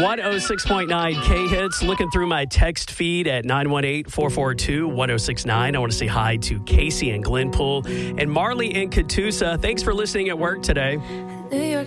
106.9 K-Hits. Looking through my text feed at 918-442-1069. I want to say hi to Casey and Glenpool and Marley in Catoosa. Thanks for listening at work today.